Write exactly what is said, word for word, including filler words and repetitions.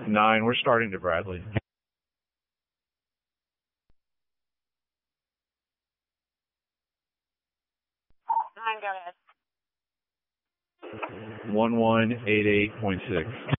Nine, we're starting to Bradley. Nine, go ahead. One one eight eight point six.